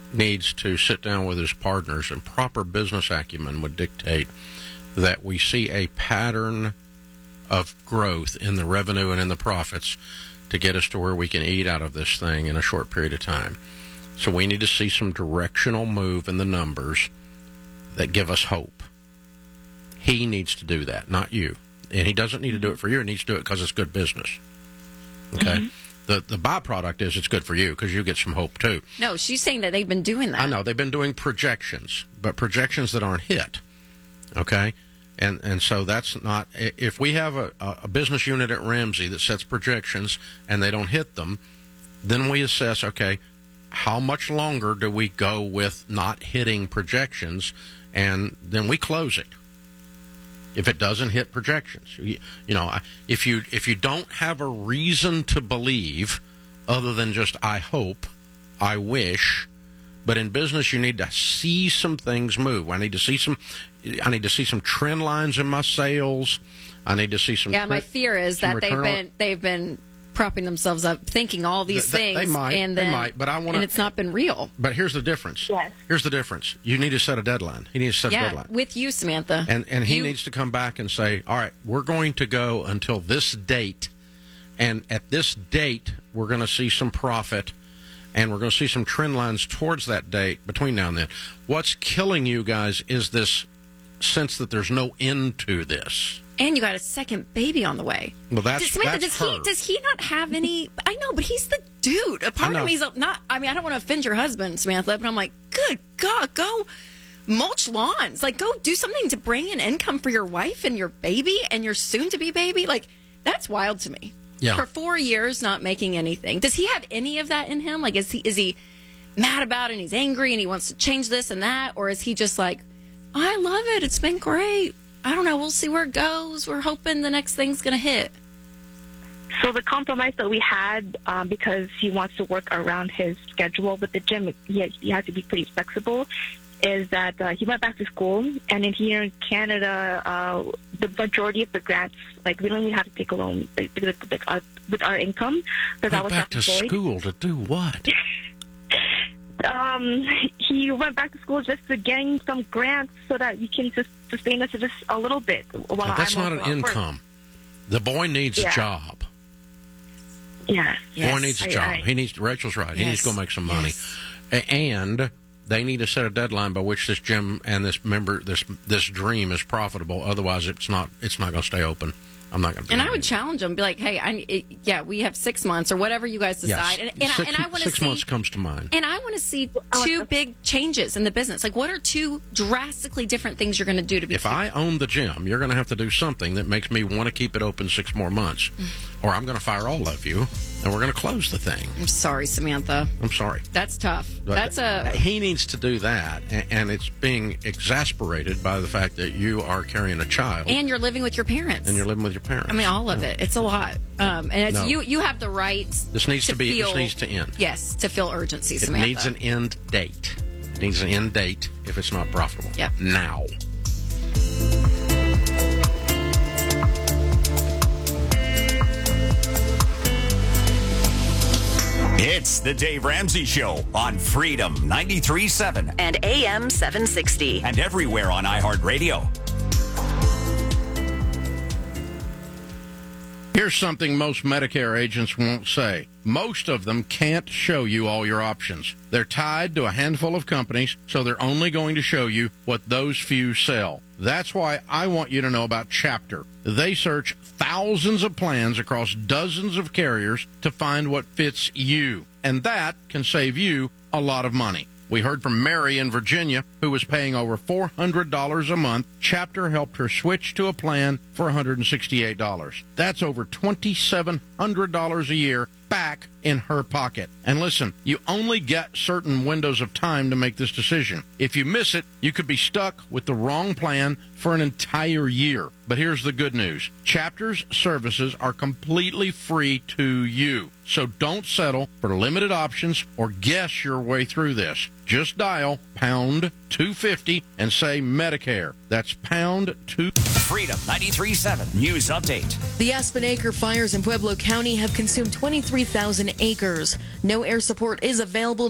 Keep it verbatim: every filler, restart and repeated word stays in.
needs to sit down with his partners, and proper business acumen would dictate that we see a pattern of growth in the revenue and in the profits to get us to where we can eat out of this thing in a short period of time. So we need to see some directional move in the numbers that give us hope. He needs to do that, not you. And he doesn't need to do it for you. He needs to do it because it's good business. Okay? Mm-hmm. The the byproduct is it's good for you because you get some hope, too. No, she's saying that they've been doing that. I know. They've been doing projections, but projections that aren't hit. Okay? And and so that's not... If we have a, a business unit at Ramsey that sets projections and they don't hit them, then we assess, okay, how much longer do we go with not hitting projections, and then we close it. If it doesn't hit projections, you, you know, if you if you don't have a reason to believe other than just I hope, I wish, but in business you need to see some things move. I need to see some, I need to see some trend lines in my sales. I need to see some. Yeah, my fear is that they've been on, they've been. propping themselves up, thinking all these th- things, they might, and then they might, but I wanna, and it's not been real. But here's the difference. Yes. Here's the difference. You need to set a deadline. He needs to set yeah, a deadline. with you, Samantha. And and he you, needs to come back and say, all right, we're going to go until this date, and at this date, we're going to see some profit, and we're going to see some trend lines towards that date between now and then. What's killing you guys is this sense that there's no end to this. And you got a second baby on the way. Well, that's, does, Samantha, that's does her. he does he not have any? I know, but he's the dude. A part of me is not. I mean, I don't want to offend your husband, Samantha, but I'm like, good God, go mulch lawns. Like, go do something to bring in income for your wife and your baby and your soon-to-be baby. Like, that's wild to me. Yeah. For four years, not making anything. Does he have any of that in him? Like, is he is he mad about it and he's angry and he wants to change this and that, or is he just like, I love it. It's been great. I don't know. We'll see where it goes. We're hoping the next thing's going to hit. So the compromise that we had, um, because he wants to work around his schedule with the gym, he has, he has to be pretty flexible, is that uh, he went back to school. And in here in Canada, uh, the majority of the grants, like, we don't even have to take a loan like, like, like, uh, with our income. Because I was back to employed. school to do what? Um, he went back to school just to gain some grants so that you can just sustain us just a little bit. While That's I'm not an income. Work. The boy needs yeah. a job. Yes. The yes. boy needs a job. I, I, he needs. Rachel's right. Yes. He needs to go make some money, yes. and they need to set a deadline by which this gym and this member, this this dream is profitable. Otherwise, it's not. It's not going to stay open. I'm not going to. And I would challenge them, be like, "Hey, I, it, yeah, we have six months or whatever you guys decide." Yes. And, and, six, I, and I want to six see months comes to mind. And I want to see two big changes in the business. Like, what are two drastically different things you're going to do to be? If I own the gym, you're going to have to do something that makes me want to keep it open six more months, or I'm going to fire all of you, and we're going to close the thing. I'm sorry, Samantha. I'm sorry. That's tough. But That's a. He needs to do that, and, and it's being exasperated by the fact that you are carrying a child, and you're living with your parents, and you're living with your parents. I mean, all of it. It's a lot, um, and it's, no. you. You have the right. This needs to, to be. Feel, this needs to end. Yes, to feel urgency, it Samantha. It needs an end date. It needs an end date if it's not profitable. Yep. Now. It's the Dave Ramsey Show on Freedom ninety-three point seven and A M seven sixty. And everywhere on iHeartRadio. Here's something most Medicare agents won't say. Most of them can't show you all your options. They're tied to a handful of companies, so they're only going to show you what those few sell. That's why I want you to know about Chapter. They search thousands of plans across dozens of carriers to find what fits you, and that can save you a lot of money. We heard from Mary in Virginia, who was paying over four hundred dollars a month. Chapter helped her switch to a plan for one hundred sixty-eight dollars. That's over twenty-seven hundred dollars a year back in her pocket. And listen, you only get certain windows of time to make this decision. If you miss it, you could be stuck with the wrong plan for an entire year. But here's the good news. Chapter's services are completely free to you. So don't settle for limited options or guess your way through this. Just dial pound two fifty and say Medicare. That's pound two. Freedom ninety-three point seven News Update. The Aspen Acre fires in Pueblo County have consumed twenty-three thousand acres. No air support is available